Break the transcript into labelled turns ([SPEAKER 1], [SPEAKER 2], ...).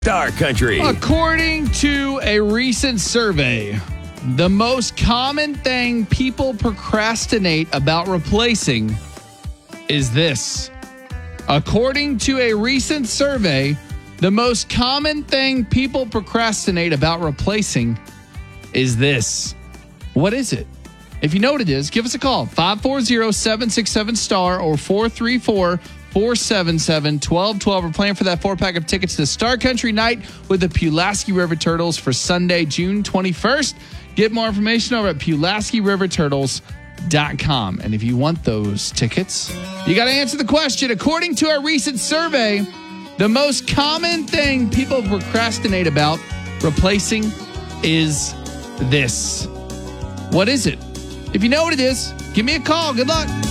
[SPEAKER 1] Star Country.
[SPEAKER 2] According to a recent survey, the most common thing people procrastinate about replacing is this. According to a recent survey, the most common thing people procrastinate about replacing is this. What is it? If you know what it is, give us a call. 540-767-STAR or 434-477-1212. We're playing for that 4-pack of tickets to Star Country Night with the Pulaski River Turtles for Sunday, June 21st. Get more information over at PulaskiRiverTurtles.com. And if you want those tickets, you got to answer the question. According to a recent survey, the most common thing people procrastinate about replacing is this. What is it? If you know what it is, give me a call. Good luck.